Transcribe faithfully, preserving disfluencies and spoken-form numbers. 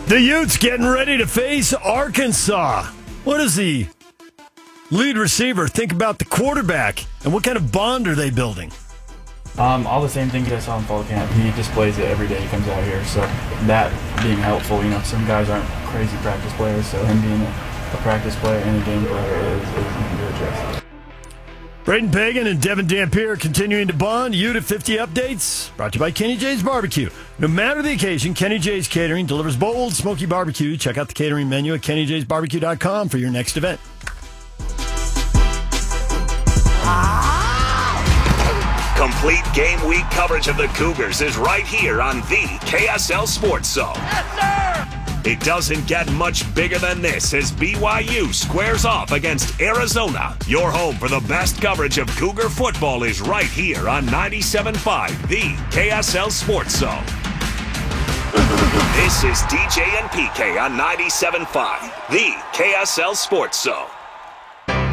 The Utes getting ready to face Arkansas. What does the lead receiver think about the quarterback, and what kind of bond are they building? Um, all the same things I saw in fall camp. He displays it every day he comes out here, so that being helpful. You know, some guys aren't crazy practice players, so him being a, a practice player and a game player is, is going to be addressed. Braden Pagan and Devin Dampier continuing to bond. Ute at fifty updates. Brought to you by Kenny J's Barbecue. No matter the occasion, Kenny J's Catering delivers bold, smoky barbecue. Check out the catering menu at kenny jays barbecue dot com for your next event. Complete game week coverage of the Cougars is right here on the K S L Sports Zone. Yes, sir! It doesn't get much bigger than this as B Y U squares off against Arizona. Your home for the best coverage of Cougar football is right here on ninety-seven point five, the K S L Sports Zone. This is D J and P K on ninety-seven point five, the K S L Sports Zone.